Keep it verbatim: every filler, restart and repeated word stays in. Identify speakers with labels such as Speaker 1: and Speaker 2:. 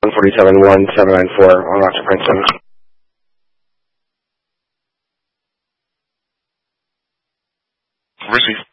Speaker 1: one forty-seven one seven nine four on Roger Princeton.
Speaker 2: Receive.